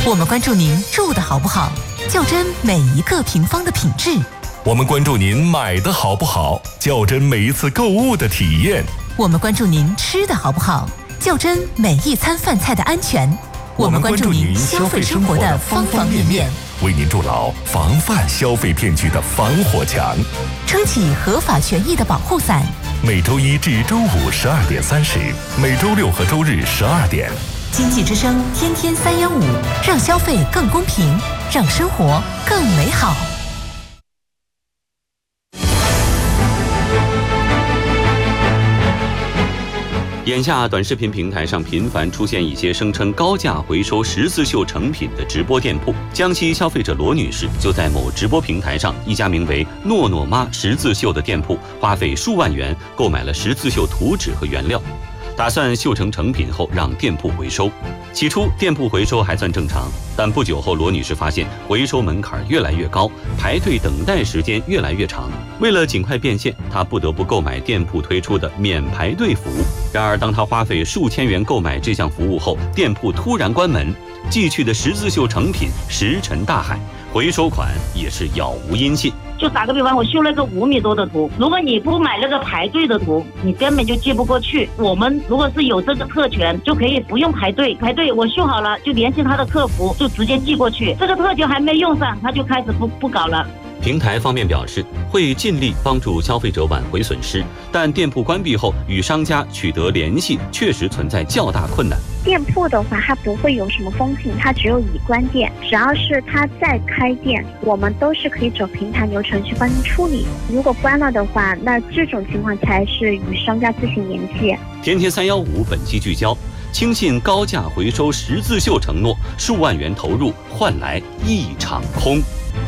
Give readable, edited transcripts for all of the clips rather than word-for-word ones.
我们关注您住的好不好，较真每一个平方的品质。 我们关注您买的好不好，较真每一次购物的体验。 我们关注您吃的好不好，较真每一餐饭菜的安全。我们关注您消费生活的方方面面， 为您筑牢防范消费骗局的防火墙， 撑起合法权益的保护伞。 每周一至周五12点30，每周六和周日12点。 经济之声天天315，让消费更公平，让生活更美好。 眼下短视频平台上频繁出现一些声称高价回收十字绣成品的直播店铺。江西消费者罗女士就在某直播平台上一家名为诺诺妈十字绣的店铺，花费数万元购买了十字绣图纸和原料，打算绣成成品后让店铺回收。起初店铺回收还算正常，但不久后罗女士发现回收门槛越来越高，排队等待时间越来越长。为了尽快变现，她不得不购买店铺推出的免排队服务。然而当她花费数千元购买这项服务后，店铺突然关门，寄去的十字绣成品石沉大海，回收款也是杳无音信。 就打个比方，我绣了个5米多的图，如果你不买那个排队的图，你根本就寄不过去。我们如果是有这个特权，就可以不用排队，我绣好了就联系他的客服，就直接寄过去。这个特权还没用上，他就开始不搞了。 平台方面表示会尽力帮助消费者挽回损失，但店铺关闭后与商家取得联系确实存在较大困难。 店铺的话，它不会有什么风险，它只有已关店。只要是它再开店，我们都是可以走平台流程去帮您处理。如果关了的话，那这种情况才是与商家自行联系。 天天315本期聚焦：轻信高价回收十字绣承诺，数万元投入换来一场空。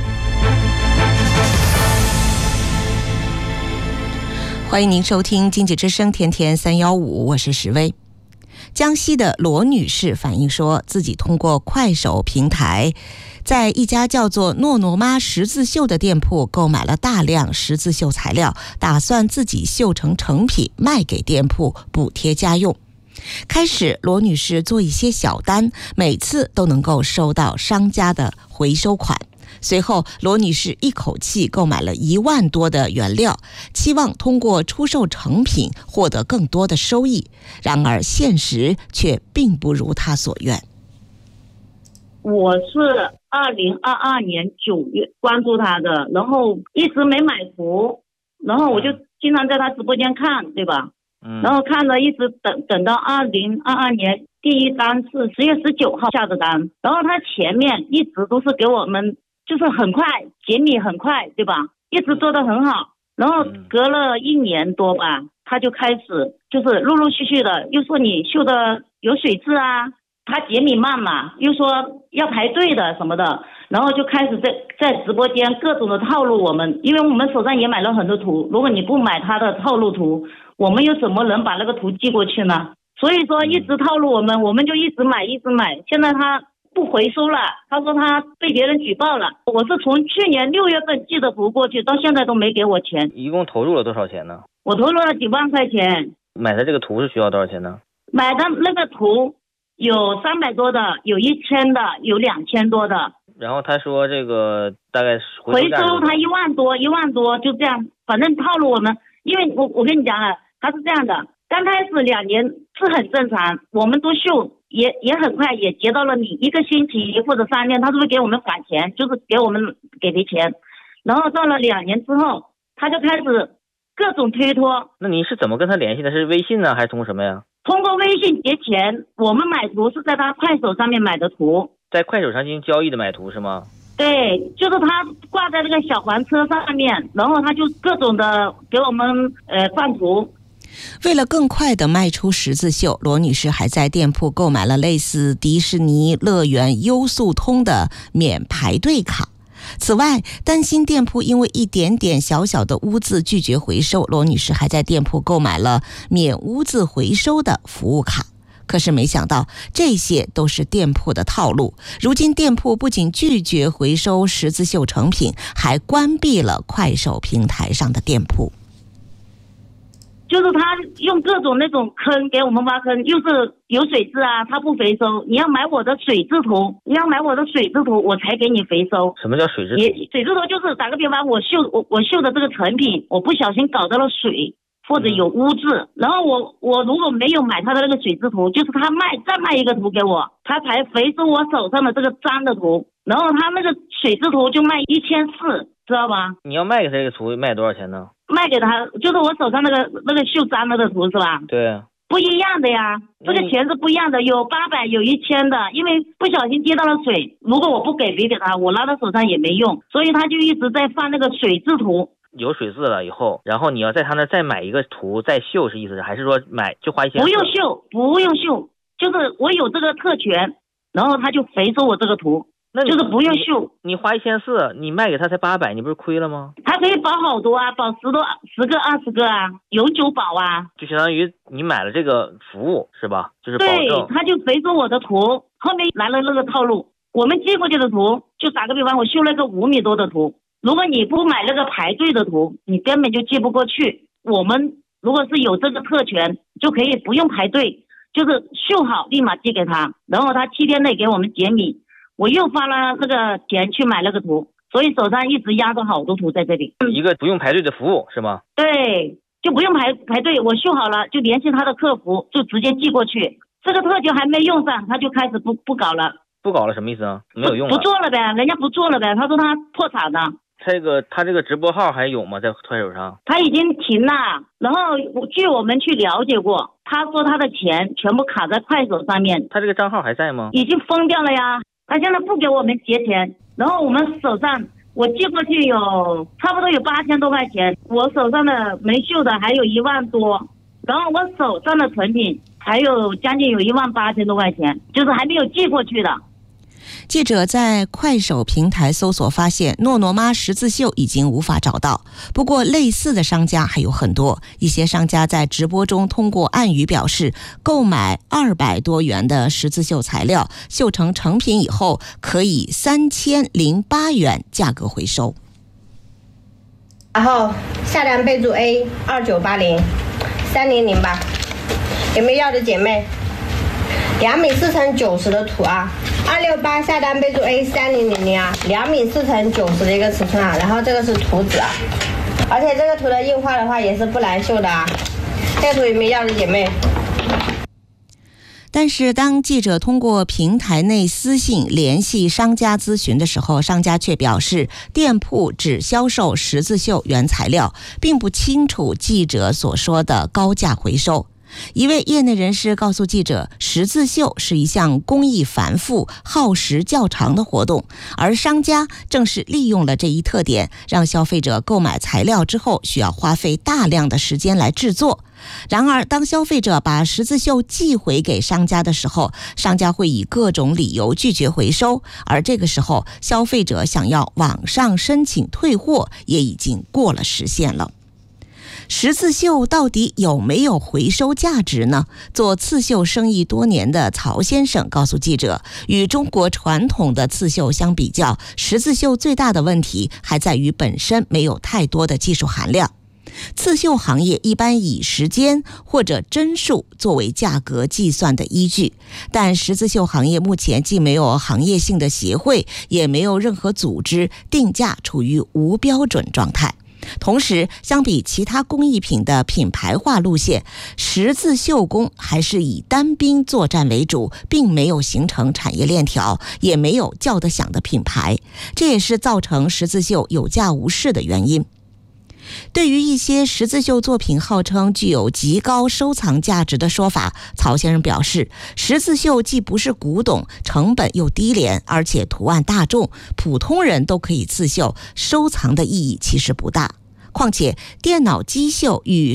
欢迎您收听经济之声天天315，我是石薇。江西的罗女士反映说，自己通过快手平台在一家叫做诺诺妈十字绣的店铺购买了大量十字绣材料，打算自己绣成成品卖给店铺补贴家用。开始罗女士做一些小单，每次都能够收到商家的回收款。随后罗女士一口气购买了1万多的原料，期望通过出售成品获得更多的收益。然而现实却并不如她所愿。 我是2022年9月关注他的，然后一直没买图，然后我就经常在他直播间看，对吧？然后看了一直等到2022年第一单是10月19号下的单，然后他前面一直都是给我们就是很快解密很快，对吧？一直做得很好。然后隔了1年多吧，他就开始就是陆陆续续的又说你绣的有水渍啊，他解密慢嘛，又说要排队的什么的，然后就开始在直播间各种的套路我们，因为我们手上也买了很多图，如果你不买他的套路图，我们又怎么能把那个图寄过去呢？所以说一直套路我们就一直买。现在他不回收了，他说他被别人举报了。我是从去年6月份寄的图过去，到现在都没给我钱。 一共投入了多少钱呢？ 我投入了几万块钱。 买的这个图是需要多少钱呢？ 买的那个图有300多的，有1000的，有2000多的。 然后他说这个大概回收他1万多，就这样，反正套路我们。因为我跟你讲了，他是这样的，刚开始2年是很正常，我们都绣也很快也结到了你1个星期或者3天，他都会给我们返钱，就是给我们给的钱。然后到了2年之后，他就开始各种推脱。 那你是怎么跟他联系的？是微信呢，还是通过什么呀？ 通过微信结钱。我们买图是在他快手上面买的图。 在快手上进行交易的买图是吗？ 对，就是他挂在那个小黄车上面，然后他就各种的给我们放图。 为了更快地卖出十字绣，罗女士还在店铺购买了类似迪士尼乐园优速通的免排队卡。此外，担心店铺因为一点点小小的污渍拒绝回收，罗女士还在店铺购买了免污渍回收的服务卡。可是没想到，这些都是店铺的套路。如今店铺不仅拒绝回收十字绣成品，还关闭了快手平台上的店铺。 就是他用各种那种坑给我们挖坑，又是有水质啊，他不回收。你要买我的水质图，我才给你回收。 什么叫水质图？ 水质图就是打个比方，我绣的这个成品，我不小心搞到了水或者有污渍，然后我如果没有买他的那个水质图，就是他再卖一个图给我，他才回收我手上的这个脏的图，然后他那个水质图就卖1400，知道吧？ 你要卖给他这个图卖多少钱呢？ 卖给他就是我手上那个绣脏了的图是吧？ 对， 不一样的呀，这个钱是不一样的，有800有1000的，因为不小心接到了水，如果我不给他，我拿到手上也没用，所以他就一直在放那个水质图。 有水渍了以后，然后你要在他那再买一个图再绣，是意思是还是说买就花1000？ 不用绣，就是我有这个特权，然后他就回收我这个图。那就是不用绣， 你花1400，你卖给他才800，你不是亏了吗？ 他可以保好多啊，保10个20个啊，永久保啊。 就相当于你买了这个服务是吧？就是保证。 对，他就回收我的图，后面来了那个套路，我们寄过去的图，就打个比方，我绣了个5米多的图，如果你不买那个排队的图，你根本就寄不过去。我们如果是有这个特权，就可以不用排队，就是绣好立马寄给他，然后他7天内给我们减米。我又花了那个钱去买那个图，所以手上一直压着好多图在这里。 一个不用排队的服务是吗？ 对，就不用排队，我绣好了就联系他的客服，就直接寄过去。这个特权还没用上，他就开始不搞了。 不搞了什么意思啊？没有用了。 不做了呗，人家不做了呗，他说他破产了。 他这个直播号还有吗？在快手上？ 他已经停了，然后据我们去了解过，他说他的钱全部卡在快手上面。 他这个账号还在吗？ 已经封掉了呀。他现在不给我们结钱，然后我们手上我寄过去有差不多有8000多块钱，我手上的没绣的还有1万多，然后我手上的成品还有将近有18000多块钱，就是还没有寄过去的。 记者在快手平台搜索发现，诺诺妈十字绣已经无法找到。不过类似的商家还有很多，一些商家在直播中通过暗语表示，购买200多元的十字绣材料，绣成成品以后可以3008元价格回收。 然后下单备注 A 29803008，有没有要的姐妹？2米4乘90的图啊，268下单备注 A3000啊，2米4乘90的一个尺寸啊，然后这个是图纸啊，而且这个图的印花的话也是不难绣的啊，这个图有没有要的姐妹？ 但是当记者通过平台内私信联系商家咨询的时候，商家却表示店铺只销售十字绣原材料，并不清楚记者所说的高价回收。一位业内人士告诉记者，十字绣是一项工艺繁复、耗时较长的活动，而商家正是利用了这一特点，让消费者购买材料之后需要花费大量的时间来制作。然而，当消费者把十字绣寄回给商家的时候，商家会以各种理由拒绝回收，而这个时候，消费者想要网上申请退货也已经过了时限了。十字绣到底有没有回收价值呢？做刺绣生意多年的曹先生告诉记者，与中国传统的刺绣相比较，十字绣最大的问题还在于本身没有太多的技术含量。刺绣行业一般以时间或者针数作为价格计算的依据，但十字绣行业目前既没有行业性的协会，也没有任何组织，定价处于无标准状态。同时，相比其他工艺品的品牌化路线，十字绣工还是以单兵作战为主，并没有形成产业链条，也没有叫得响的品牌，这也是造成十字绣有价无市的原因。对于一些十字绣作品号称具有极高收藏价值的说法，曹先生表示，十字绣既不是古董，成本又低廉，而且图案大众，普通人都可以刺绣，收藏的意义其实不大。况且电脑机绣与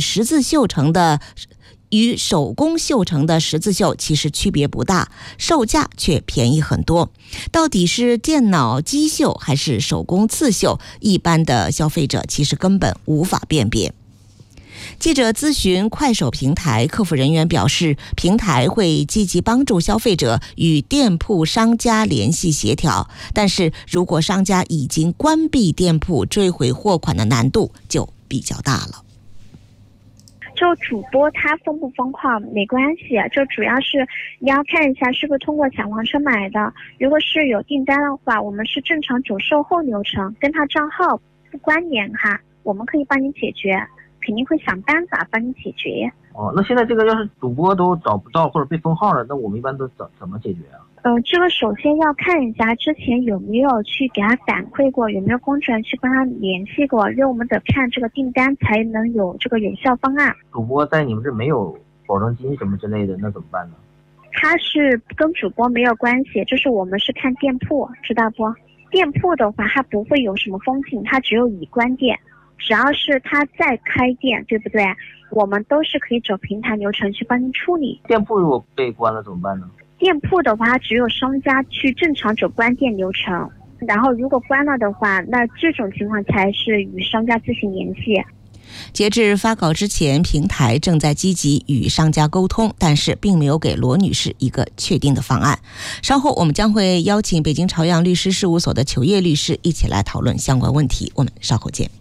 手工绣成的十字绣其实区别不大，售价却便宜很多。到底是电脑机绣还是手工刺绣，一般的消费者其实根本无法辨别。记者咨询快手平台客服人员表示，平台会积极帮助消费者与店铺商家联系协调，但是如果商家已经关闭店铺，追回货款的难度就比较大了。 就主播他疯不疯狂没关系，就主要是你要看一下是不是通过小黄车买的。如果是有订单的话，我们是正常走售后流程，跟他账号不关联哈，我们可以帮你解决，肯定会想办法帮你解决。 那现在这个要是主播都找不到或者被封号了，那我们一般都怎么解决啊？ 这个首先要看一下之前有没有去给他反馈过，有没有工作人员去帮他联系过，因为我们得看这个订单才能有这个有效方案。 主播在你们这没有保证金什么之类的，那怎么办呢？ 他是跟主播没有关系，就是我们是看店铺，知道不？店铺的话，它不会有什么封禁，它只有已关店。只要是他在开店，对不对？我们都是可以走平台流程去帮您处理。 店铺如果被关了怎么办呢？ 店铺的话，只有商家去正常走关店流程，然后如果关了的话，那这种情况才是与商家自行联系。 截至发稿之前，平台正在积极与商家沟通，但是并没有给罗女士一个确定的方案。稍后我们将会邀请北京朝阳律师事务所的裘烨律师一起来讨论相关问题。我们稍后见。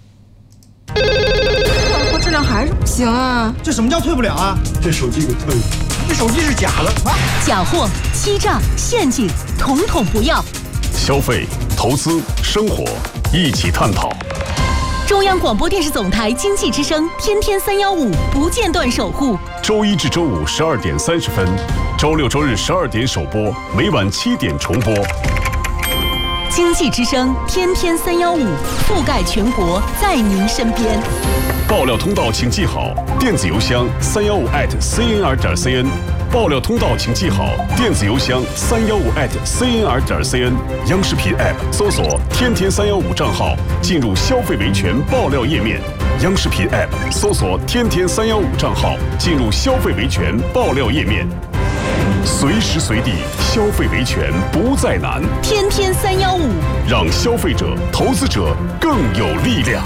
我质量还是不行啊！ 这什么叫退不了啊？这手机给退了，这手机是假的啊！ 假货、欺诈、陷阱，统统不要。 消费、投资、生活，一起探讨。 中央广播电视总台经济之声，天天315，不间断守护。 周一至周五12点30分，周六周日12点首播，每晚7点重播。 经济之声，天天315，覆盖全国，在您身边。 爆料通道请记好，电子邮箱315@cnr.cn。爆料通道请记好，电子邮箱315@cnr.cn。央视频 App 搜索“天天315”账号，进入消费维权爆料页面。央视频 App 搜索“天天315”账号，进入消费维权爆料页面。随时随地消费维权不再难， 天天315， 让消费者、投资者更有力量。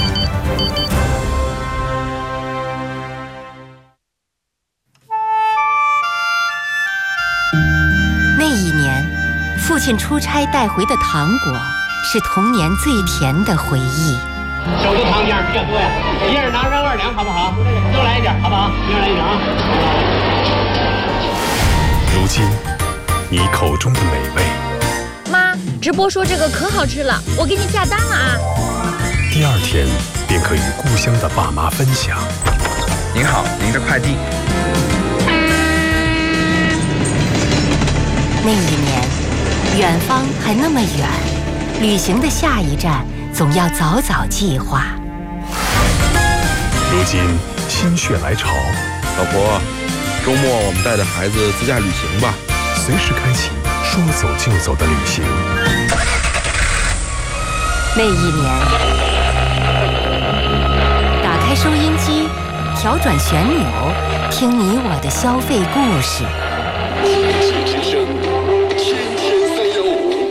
那一年，父亲出差带回的糖果是童年最甜的回忆。 手头糖浆这多呀，一人拿上2两好不好？多来一点好不好？一人来1两啊。 如今，你口中的美味， 妈，直播说这个可好吃了，我给你下单了啊。 第2天便可与故乡的爸妈分享。 您好，您的快递。 那一年，远方还那么远，旅行的下一站总要早早计划。 如今心血来潮， 老婆，周末我们带着孩子自驾旅行吧， 随时开启说走就走的旅行。 那一年，打开收音机，调转旋钮，听你我的消费故事。 经济之声，天天315。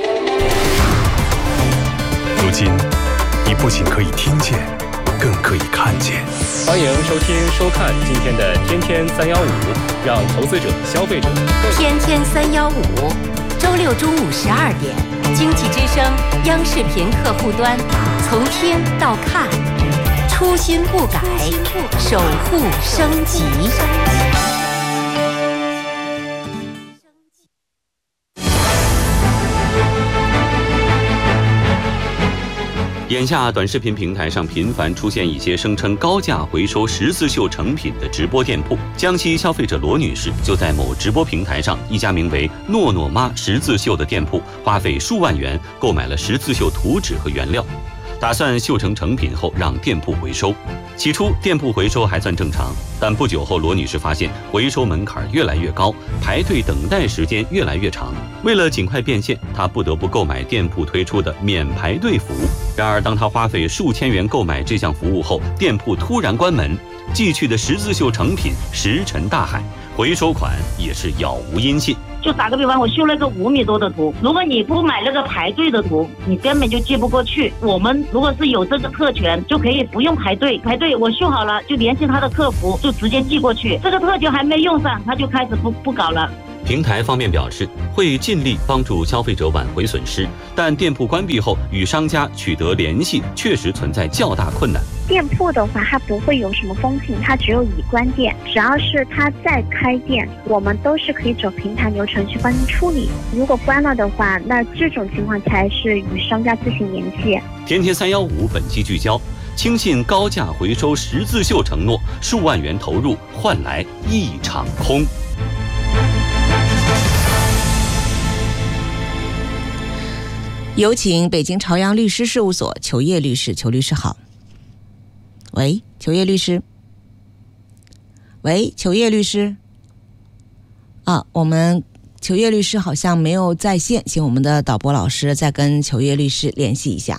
如今，你不仅可以听见，更可以看见。 欢迎收听、收看今天的天天315，让投资者、消费者天天315，周六中午12点，经济之声央视频客户端，从听到看，初心不改，守护升级。 眼下，短视频平台上频繁出现一些声称高价回收十字绣成品的直播店铺。江西消费者罗女士就在某直播平台上一家名为“诺诺妈十字绣”的店铺，花费数万元购买了十字绣图纸和原料，打算绣成成品后让店铺回收。起初店铺回收还算正常，但不久后罗女士发现回收门槛越来越高，排队等待时间越来越长。为了尽快变现，她不得不购买店铺推出的免排队服务。然而当她花费数千元购买这项服务后，店铺突然关门，寄去的十字绣成品石沉大海，回收款也是杳无音信。 就打个比方，我绣了个5米多的图，如果你不买那个排队的图，你根本就寄不过去。我们如果是有这个特权，就可以不用排队，我绣好了就联系他的客服，就直接寄过去。这个特权还没用上，他就开始不搞了。 平台方面表示，会尽力帮助消费者挽回损失，但店铺关闭后与商家取得联系确实存在较大困难。 店铺的话，它不会有什么风险，它只有已关店。只要是它再开店，我们都是可以走平台流程去帮您处理。如果关了的话，那这种情况才是与商家自行联系。 天天315本期聚焦：轻信高价回收十字绣承诺，数万元投入换来一场空。 有请北京朝阳律师事务所裘烨律师。裘律师好。喂，裘烨律师。喂，裘烨律师。我们裘烨律师好像没有在线，请我们的导播老师再跟裘烨律师联系一下。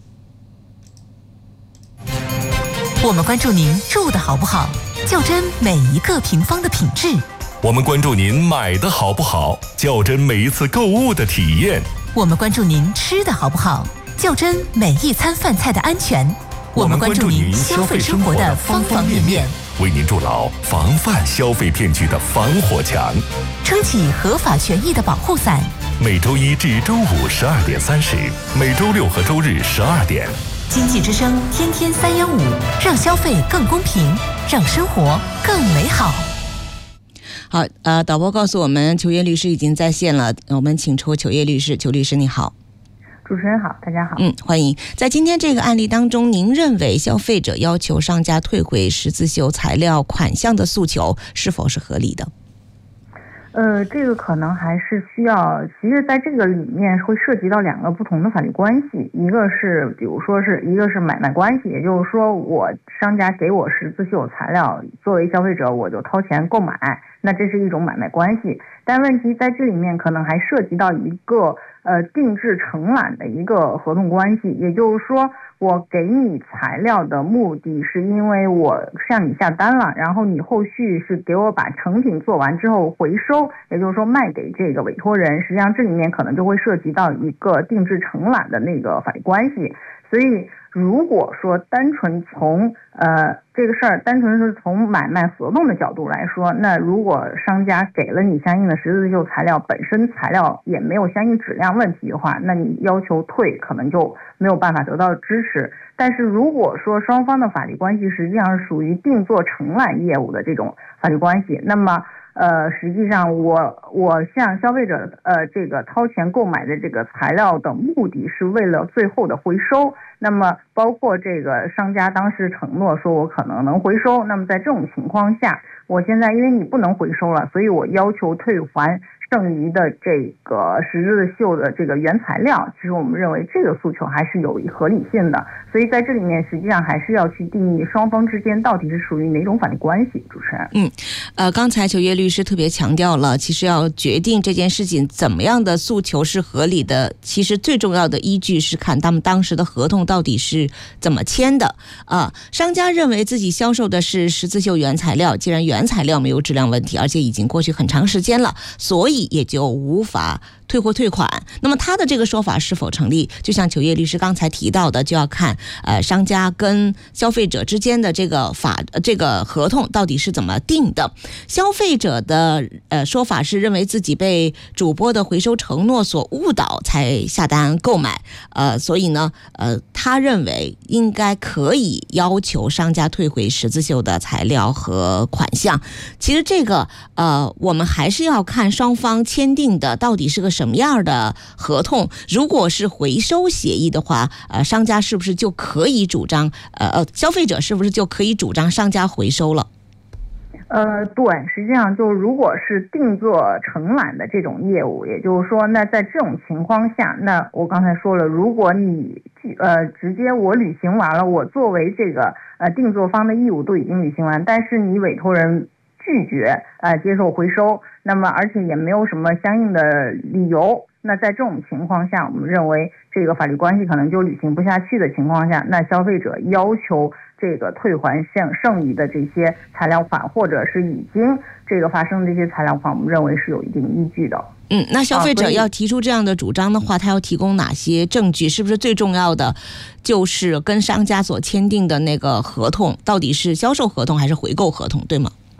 我们关注您住的好不好，较真每一个平方的品质。 我们关注您买的好不好，较真每一次购物的体验。 我们关注您吃的好不好，较真每一餐饭菜的安全。我们关注您消费生活的方方面面， 为您筑牢防范消费骗局的防火墙， 撑起合法权益的保护伞。 每周一至周五12点30，每周六和周日12点。 经济之声天天315，让消费更公平，让生活更美好。 好，导播告诉我们，裘烨律师已经在线了，我们请出裘烨律师。裘律师你好。 主持人好，大家好。 欢迎。在今天这个案例当中，您认为消费者要求商家退回十字绣材料款项的诉求是否是合理的？ 这个可能还是需要，其实在这个里面会涉及到两个不同的法律关系，一个是比如说是一个是买卖关系，也就是说我商家给我十字绣材料，作为消费者我就掏钱购买，那这是一种买卖关系。但问题在这里面可能还涉及到一个定制承揽的一个合同关系，也就是说我给你材料的目的是因为我向你下单了，然后你后续是给我把成品做完之后回收，也就是说卖给这个委托人，实际上这里面可能就会涉及到一个定制承揽的那个法律关系。所以如果说单纯从这个事儿单纯是从买卖合同的角度来说，那如果商家给了你相应的十字绣材料，本身材料也没有相应质量问题的话，那你要求退可能就没有办法得到支持。但是如果说双方的法律关系实际上是属于定做承揽业务的这种法律关系，那么实际上我向消费者这个掏钱购买的这个材料的目的是为了最后的回收，那么包括这个商家当时承诺说我可能能回收，那么在这种情况下，我现在因为你不能回收了，所以我要求退还剩余的这个十字绣的这个原材料。其实我们认为这个诉求还是有合理性的，所以在这里面实际上还是要去定义双方之间到底是属于哪种法律关系。主持人， 刚才裘烨律师特别强调了，其实要决定这件事情怎么样的诉求是合理的，其实最重要的依据是看他们当时的合同到底是怎么签的。商家认为自己销售的是十字绣原材料，既然原材料没有质量问题，而且已经过去很长时间了，所以也就无法退货退款。那么他的这个说法是否成立，就像裘烨律师刚才提到的，就要看商家跟消费者之间的这个合同到底是怎么定的。消费者的说法是认为自己被主播的回收承诺所误导才下单购买，所以呢他认为应该可以要求商家退回十字绣的材料和款项。其实这个我们还是要看双方签订的到底是个什么样的合同。如果是回收协议的话，商家是不是就可以主张消费者是不是就可以主张商家回收了？ 对，实际上就如果是定做承揽的这种业务，也就是说，那在这种情况下，那我刚才说了，如果你直接我履行完了，我作为这个定做方的义务都已经履行完，但是你委托人拒绝接受回收，那么而且也没有什么相应的理由，那在这种情况下，我们认为这个法律关系可能就履行不下去的情况下，那消费者要求这个退还剩余的这些材料款，或者是已经这个发生的这些材料款，我们认为是有一定依据的。 那消费者要提出这样的主张的话，他要提供哪些证据？是不是最重要的就是跟商家所签订的那个合同到底是销售合同还是回购合同，对吗？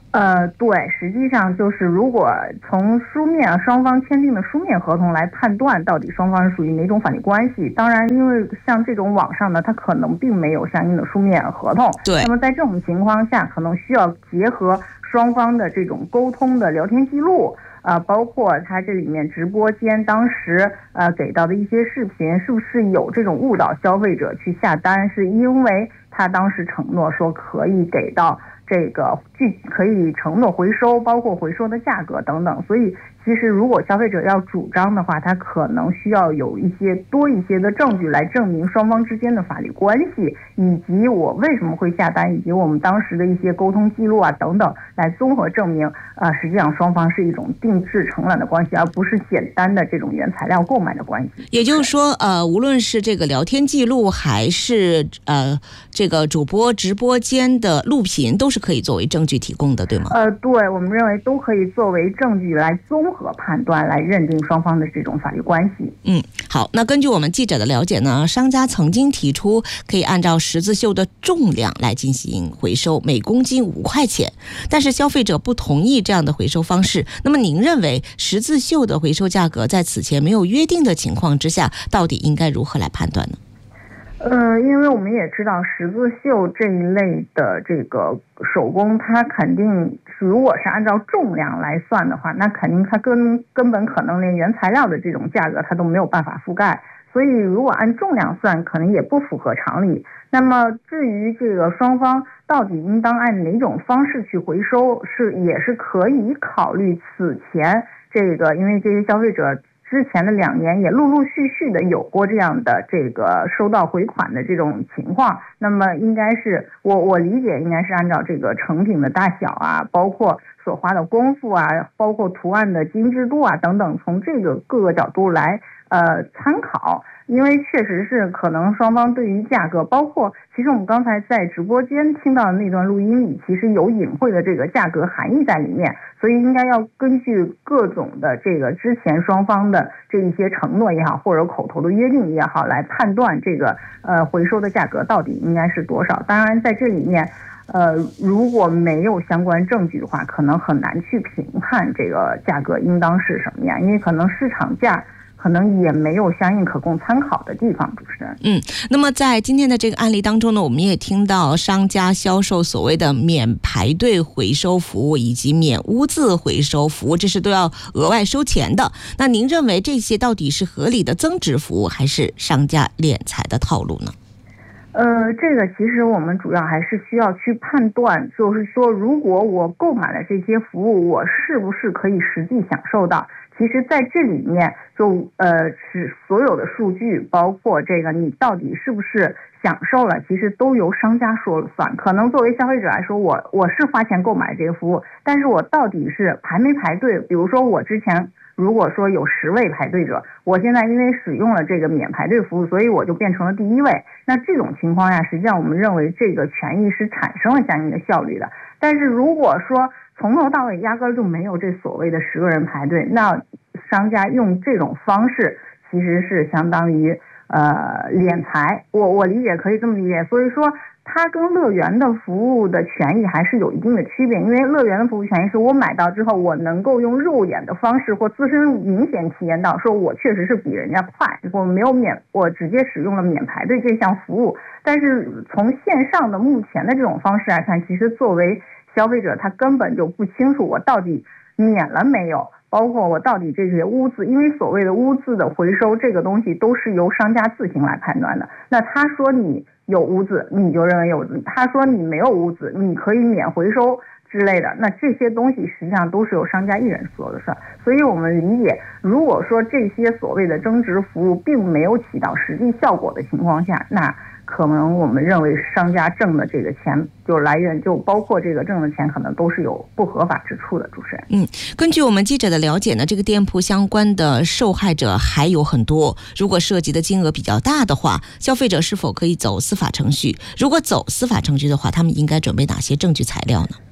对，实际上就是如果从书面双方签订的书面合同来判断到底双方是属于哪种法律关系，当然因为像这种网上呢，它可能并没有相应的书面合同， 对， 那么在这种情况下可能需要结合双方的这种沟通的聊天记录，包括他这里面直播间当时给到的一些视频是不是有这种误导消费者去下单，是因为他当时承诺说可以给到这个可以承诺回收，包括回收的价格等等，所以其实如果消费者要主张的话，他可能需要有多一些的证据来证明双方之间的法律关系，以及我为什么会下单，以及我们当时的一些沟通记录啊等等，来综合证明实际上双方是一种定制承揽的关系，而不是简单的这种原材料购买的关系。 也就是说无论是这个聊天记录还是这个主播直播间的录屏都是可以作为证据提供的，对吗？ 对，我们认为都可以作为证据来综合判断，来认定双方的这种法律关系。 好，那根据我们记者的了解呢，商家曾经提出可以按照十字绣的重量来进行回收，每公斤5块钱，但是消费者不同意这样的回收方式。那么您认为十字绣的回收价格在此前没有约定的情况之下，到底应该如何来判断呢？ 因为我们也知道十字绣这一类的这个手工，它肯定如果是按照重量来算的话，那肯定它根本可能连原材料的这种价格它都没有办法覆盖，所以如果按重量算可能也不符合常理。那么至于这个双方到底应当按哪种方式去回收，也是可以考虑此前这个，因为这些消费者之前的2年也陆陆续续的有过这样的这个收到回款的这种情况，那么应该是我理解应该是按照这个成品的大小啊，包括所花的功夫啊，包括图案的精致度啊等等，从这个各个角度来参考。因为确实是可能双方对于价格，包括其实我们刚才在直播间听到的那段录音里，其实有隐晦的这个价格含义在里面，所以应该要根据各种的这个之前双方的这一些承诺也好，或者口头的约定也好，来判断这个回收的价格到底应该是多少。当然在这里面如果没有相关证据的话，可能很难去评判这个价格应当是什么样，因为可能市场价可能也没有相应可供参考的地方。主持人， 那么在今天的这个案例当中呢，我们也听到商家销售所谓的免排队回收服务以及免污渍回收服务，这是都要额外收钱的。那您认为这些到底是合理的增值服务，还是商家敛财的套路呢？ 这个其实我们主要还是需要去判断，就是说如果我购买了这些服务，我是不是可以实际享受到。其实在这里面是所有的数据，包括这个你到底是不是享受了，其实都由商家说了算。可能作为消费者来说，我是花钱购买这个服务，但是我到底是排没排队，比如说我之前如果说有10位排队者，我现在因为使用了这个免排队服务，所以我就变成了第1位。那这种情况下，实际上我们认为这个权益是产生了相应的效率的。但是如果说从头到尾压根就没有这所谓的10个人排队，那商家用这种方式其实是相当于敛财，我理解可以这么理解。所以说它跟乐园的服务的权益还是有一定的区别，因为乐园的服务权益是我买到之后，我能够用肉眼的方式或自身明显体验到，说我确实是比人家快，我直接使用了免排队这项服务。但是从线上的目前的这种方式来看，其实作为消费者他根本就不清楚我到底免了没有，包括我到底这些污渍，因为所谓的污渍的回收这个东西都是由商家自行来判断的。那他说你有污渍，你就认为有污渍；他说你没有污渍，你可以免回收之类的。那这些东西实际上都是由商家一人说了算。所以我们理解，如果说这些所谓的增值服务并没有起到实际效果的情况下，那可能我们认为商家挣的这个钱就来源，就包括这个挣的钱可能都是有不合法之处的。主持人， 根据我们记者的了解呢，这个店铺相关的受害者还有很多。如果涉及的金额比较大的话，消费者是否可以走司法程序？如果走司法程序的话，他们应该准备哪些证据材料呢？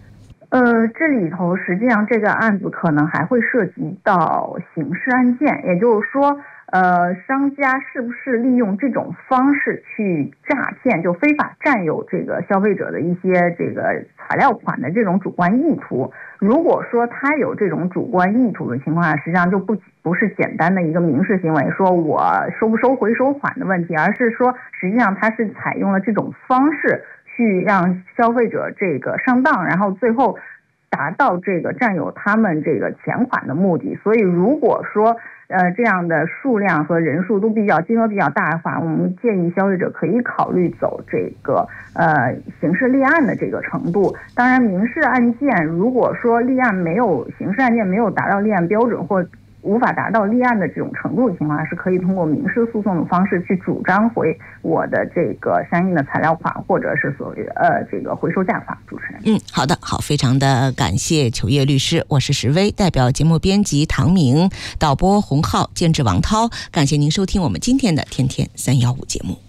这里头实际上这个案子可能还会涉及到刑事案件，也就是说，商家是不是利用这种方式去诈骗，就非法占有这个消费者的一些这个材料款的这种主观意图？如果说他有这种主观意图的情况下，实际上就不是简单的一个民事行为，说我收不收回收款的问题，而是说实际上他是采用了这种方式去让消费者这个上当，然后最后达到这个占有他们这个钱款的目的。所以如果说这样的数量和人数都金额比较大的话，我们建议消费者可以考虑走这个刑事立案的这个程度。当然民事案件如果说刑事案件没有达到立案标准或无法达到立案的这种程度的情况下，是可以通过民事诉讼的方式去主张回我的这个相应的材料款，或者是所谓的这个回收价款。主持人， 好的，好，非常的感谢糗叶律师，我是石薇，代表节目编辑唐明，导播洪浩，监制王涛，感谢您收听我们今天的天天315节目。